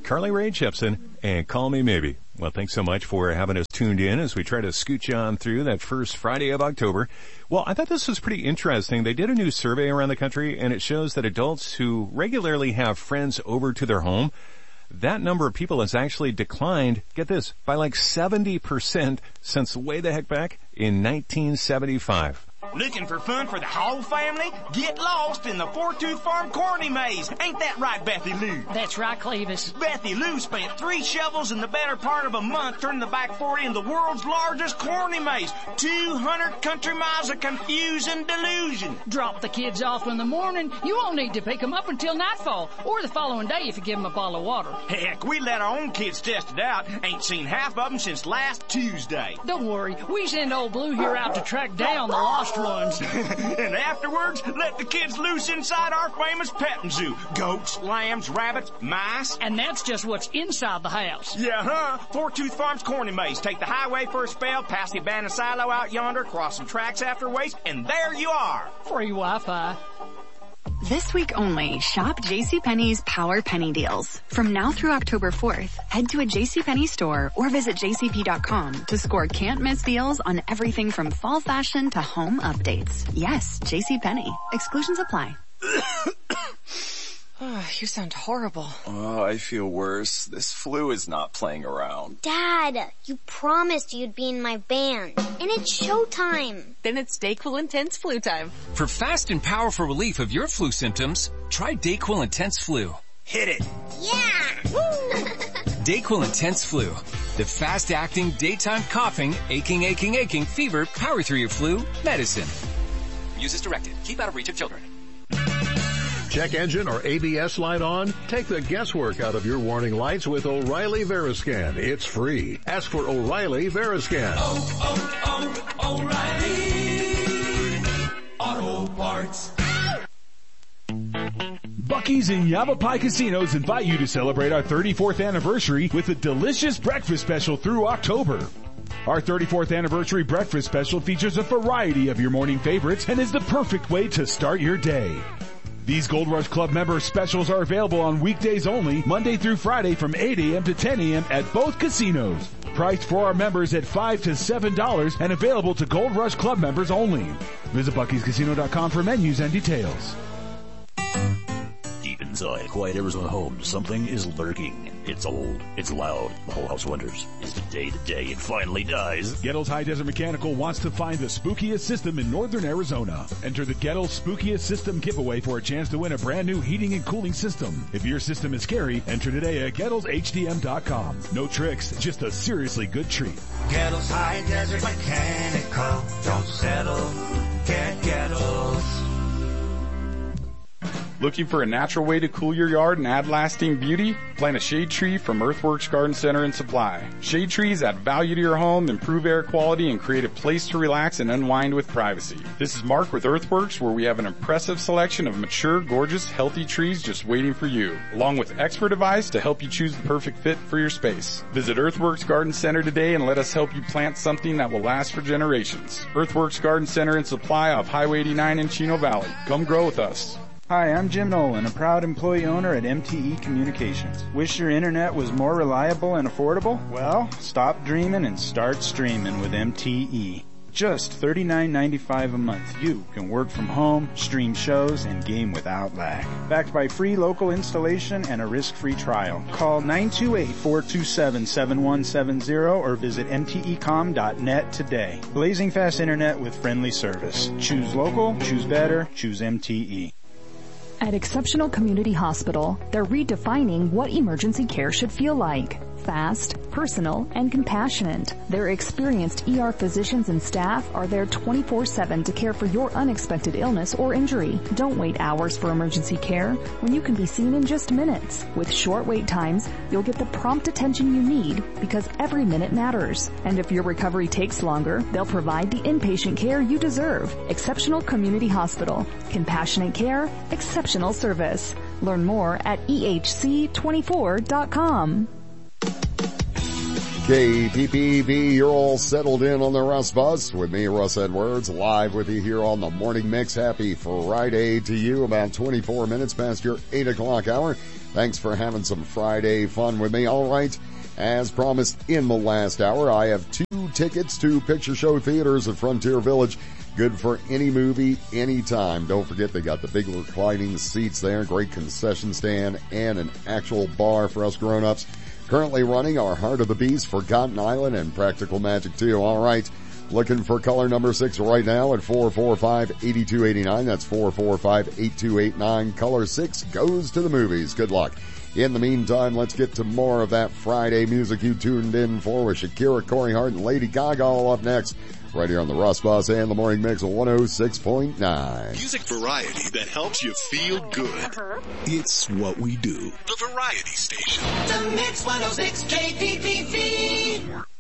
Carly Rae Jepsen, and Call Me Maybe. Well, thanks so much for having us tuned in as we try to scoot you on through that first Friday of October. Well, I thought this was pretty interesting. They did a new survey around the country, and it shows that adults who regularly have friends over to their home, that number of people has actually declined, get this, by like 70% since way the heck back in 1975. Looking for fun for the whole family? Get lost in the Four-Tooth Farm Corny Maze. Ain't that right, Bethy Lou? That's right, Clevis. Bethy Lou spent 3 shovels in the better part of a month turning the back 40 in the world's largest corny maze. 200 country miles of confusing delusion. Drop the kids off in the morning. You won't need to pick them up until nightfall, or the following day if you give them a bottle of water. Heck, we let our own kids test it out. Ain't seen half of them since last Tuesday. Don't worry, we send old Blue here out to track down the lost ones. And afterwards, let the kids loose inside our famous petting zoo. Goats, lambs, rabbits, mice. And that's just what's inside the house. Yeah, huh? Four-Tooth Farm's Corny Maze. Take the highway for a spell, past the abandoned silo out yonder, cross some tracks after waste, and there you are. Free Wi-Fi. This week only, shop JCPenney's Power Penny Deals. From now through October 4th, head to a JCPenney store or visit jcp.com to score can't-miss deals on everything from fall fashion to home updates. Yes, JCPenney. Exclusions apply. Oh, you sound horrible. Oh, I feel worse. This flu is not playing around. Dad, you promised you'd be in my band. And it's showtime. Then it's DayQuil Intense Flu time. For fast and powerful relief of your flu symptoms, try DayQuil Intense Flu. Hit it. Yeah! Woo! DayQuil Intense Flu. The fast-acting, daytime coughing, aching, fever, power through your flu medicine. Use as directed. Keep out of reach of children. Check engine or ABS light on? Take the guesswork out of your warning lights with O'Reilly Veriscan. It's free. Ask for O'Reilly Veriscan. O'Reilly Auto Parts. Buc-ee's and Yavapai Casinos invite you to celebrate our 34th anniversary with a delicious breakfast special through October. Our 34th anniversary breakfast special features a variety of your morning favorites and is the perfect way to start your day. These Gold Rush Club member specials are available on weekdays only, Monday through Friday from 8 a.m. to 10 a.m. at both casinos. Priced for our members at $5 to $7 and available to Gold Rush Club members only. Visit Buc-ee'sCasino.com for menus and details. Deep inside quiet Arizona homes, something is lurking. It's old. It's loud. The whole house wonders, is today the day it finally dies? Gettles High Desert Mechanical wants to find the spookiest system in northern Arizona. Enter the Gettles Spookiest System giveaway for a chance to win a brand new heating and cooling system. If your system is scary, enter today at GettlesHDM.com. No tricks, just a seriously good treat. Gettles High Desert Mechanical. Don't settle. Get Gettles. Looking for a natural way to cool your yard and add lasting beauty? Plant a shade tree from Earthworks Garden Center and Supply. Shade trees add value to your home, improve air quality, and create a place to relax and unwind with privacy. This is Mark with Earthworks, where we have an impressive selection of mature, gorgeous, healthy trees just waiting for you, along with expert advice to help you choose the perfect fit for your space. Visit Earthworks Garden Center today and let us help you plant something that will last for generations. Earthworks Garden Center and Supply off Highway 89 in Chino Valley. Come grow with us. Hi, I'm Jim Nolan, a proud employee owner at MTE Communications. Wish your internet was more reliable and affordable? Well, stop dreaming and start streaming with MTE. Just $39.95 a month. You can work from home, stream shows, and game without lag. Backed by free local installation and a risk-free trial. Call 928-427-7170 or visit mtecom.net today. Blazing fast internet with friendly service. Choose local, choose better, choose MTE. At Exceptional Community Hospital, they're redefining what emergency care should feel like. Fast, personal, and compassionate. Their experienced ER physicians and staff are there 24/7 to care for your unexpected illness or injury. Don't wait hours for emergency care when you can be seen in just minutes. With short wait times, you'll get the prompt attention you need because every minute matters. And if your recovery takes longer, they'll provide the inpatient care you deserve. Exceptional Community Hospital. Compassionate care, exceptional service. Learn more at ehc24.com. KPPV, you're all settled in on the Russ Bus with me, Russ Edwards, live with you here on the Morning Mix. Happy Friday to you, about 24 minutes past your 8 o'clock hour. Thanks for having some Friday fun with me. All right, as promised in the last hour, I have 2 tickets to Picture Show Theaters at Frontier Village. Good for any movie, anytime. Don't forget they got the big reclining seats there, great concession stand, and an actual bar for us grown-ups. Currently running our Heart of the Beast, Forgotten Island, and Practical Magic 2. All right. Looking for color number 6 right now at 445-8289. That's 445-8289. Color 6 goes to the movies. Good luck. In the meantime, let's get to more of that Friday music you tuned in for with Shakira, Corey Hart, and Lady Gaga all up next. Right here on the Russ Bus and the Morning Mix of 106.9. Music variety that helps you feel good. It's what we do. The Variety Station. The Mix 106 KPPV.